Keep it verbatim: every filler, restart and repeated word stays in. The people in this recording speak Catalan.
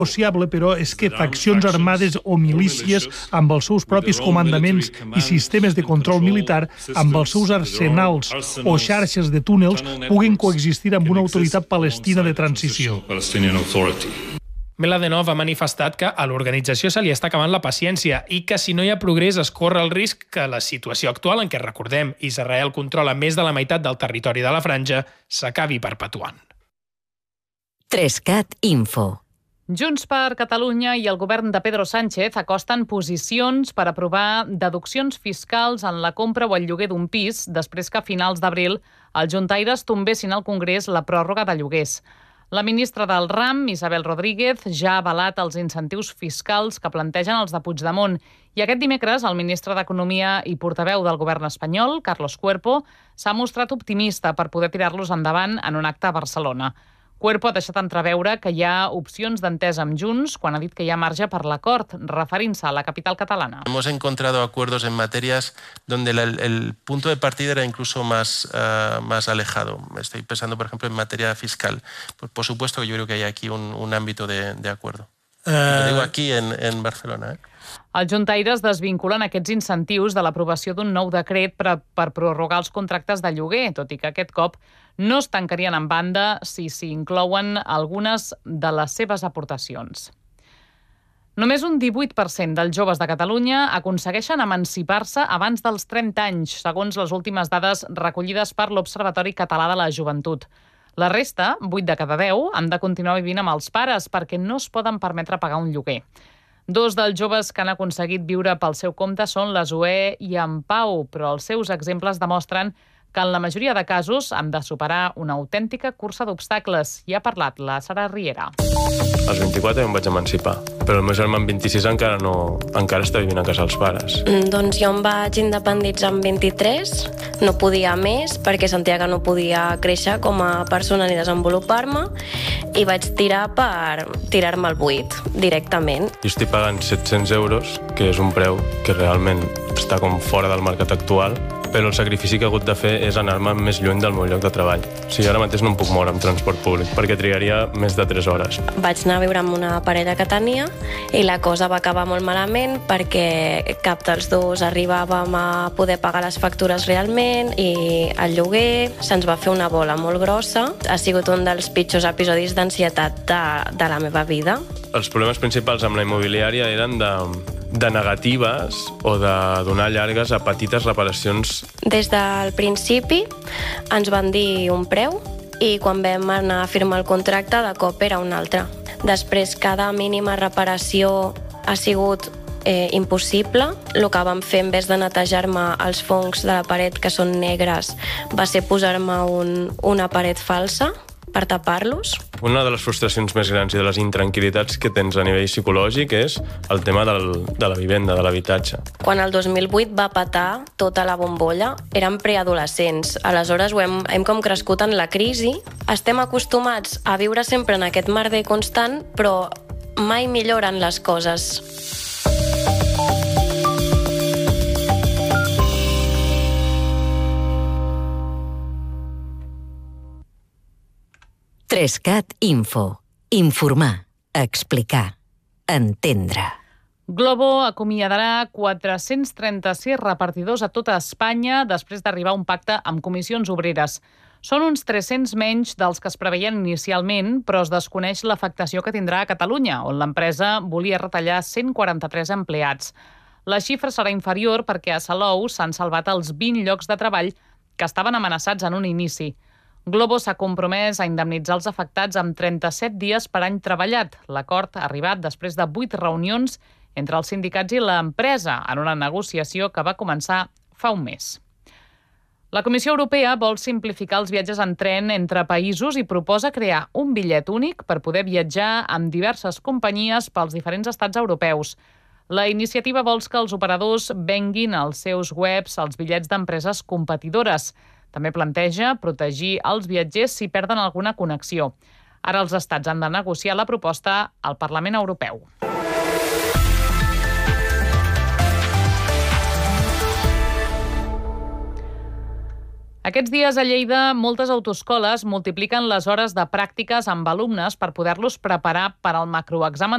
Possible, però, és que faccions armades o milícies amb els seus propis comandaments i sistemes de control militar, amb els seus arsenals o xarxes de túnels, puguin coexistir amb una autoritat palestina de transició. Mladenov ha manifestat que a l'organització se li està acabant la paciència i que si no hi ha progrés es corre el risc que la situació actual, en què, recordem, Israel controla més de la meitat del territori de la franja, s'acabi perpetuant. Trescat Info. Junts per Catalunya i el govern de Pedro Sánchez acosten posicions per aprovar deduccions fiscals en la compra o el lloguer d'un pis després que a finals d'abril els juntaires tombessin al Congrés la pròrroga de lloguers. La ministra del RAM, Isabel Rodríguez, ja ha avalat els incentius fiscals que plantegen els de Puigdemont i aquest dimecres el ministre d'Economia i portaveu del govern espanyol, Carlos Cuerpo, s'ha mostrat optimista per poder tirar-los endavant en un acte a Barcelona. Cuerpo ha deixat entreveure que hi ha opcions d'entesa amb Junts quan ha dit que hi ha marge per l'acord, referint-se a la capital catalana. Hemos encontrado acuerdos en materias donde el, el punto de partida era incluso más, uh, más alejado. Estoy pensando, por ejemplo, en materia fiscal. Por, por supuesto que yo creo que hay aquí un, un ámbito de, de acuerdo. Uh... Lo digo aquí en, en Barcelona, ¿eh? Els juntaires desvinculen aquests incentius de l'aprovació d'un nou decret per, per prorrogar els contractes de lloguer, tot i que aquest cop no es tancarien en banda si s'hi inclouen algunes de les seves aportacions. Només un divuit per cent dels joves de Catalunya aconsegueixen emancipar-se abans dels trenta anys, segons les últimes dades recollides per l'Observatori Català de la Joventut. La resta, vuit de cada deu, han de continuar vivint amb els pares perquè no es poden permetre pagar un lloguer. Dos dels joves que han aconseguit viure pel seu compte són la Zoè i en Pau, però els seus exemples demostren que en la majoria de casos han de superar una autèntica cursa d'obstacles. I ha parlat la Sara Riera. Als vint-i-quatre em vaig emancipar, però el meu germà amb vint-i-sis encara no, encara està vivint a casa dels pares. Doncs jo em vaig independitzar amb vint-i-tres, no podia més perquè sentia que no podia créixer com a persona ni desenvolupar-me i vaig tirar per tirar-me al buit directament. Jo estic pagant set-cents euros, que és un preu que realment està com fora del mercat actual, però el sacrifici que he hagut de fer és anar-me més lluny del meu lloc de treball. O sigui, ara mateix no em puc moure amb transport públic, perquè trigaria més de tres hores. Vaig anar a viure amb una parella que tenia i la cosa va acabar molt malament perquè cap dels dos arribàvem a poder pagar les factures realment i el lloguer se'ns va fer una bola molt grossa. Ha sigut un dels pitjors episodis d'ansietat de, de la meva vida. Els problemes principals amb la immobiliària eren de... de negatives o de donar llargues a petites reparacions. Des del principi ens van dir un preu i quan vam anar a firmar el contracte de cop era un altre. Després cada mínima reparació ha sigut eh, impossible. El que vam fer en vez de netejar-me els fongs de la paret que són negres va ser posar-me un, una paret falsa per tapar-los. Una de les frustracions més grans i de les intranquil·litats que tens a nivell psicològic és el tema del, de la vivenda, de l'habitatge. Quan el dos mil vuit va petar tota la bombolla, érem preadolescents. Aleshores ho hem, hem com crescut en la crisi. Estem acostumats a viure sempre en aquest merder constant, però mai milloren les coses. Trescat Info. Informar, explicar, entendre. Glovo acomiadarà quatre-cents trenta-sis repartidors a tota Espanya després d'arribar a un pacte amb comissions obreres. Són uns tres-cents menys dels que es preveien inicialment, però es desconeix l'afectació que tindrà a Catalunya, on l'empresa volia retallar cent quaranta-tres empleats. La xifra serà inferior perquè a Salou s'han salvat els vint llocs de treball que estaven amenaçats en un inici. Glovo s'ha compromès a indemnitzar els afectats amb trenta-set dies per any treballat. L'acord ha arribat després de vuit reunions entre els sindicats i l'empresa en una negociació que va començar fa un mes. La Comissió Europea vol simplificar els viatges en tren entre països i proposa crear un bitllet únic per poder viatjar amb diverses companyies pels diferents estats europeus. La iniciativa vol que els operadors venguin als seus webs els bitllets d'empreses competidores. També planteja protegir els viatgers si perden alguna connexió. Ara els estats han de negociar la proposta al Parlament Europeu. Aquests dies a Lleida, moltes autoescoles multipliquen les hores de pràctiques amb alumnes per poder-los preparar per al macroexamen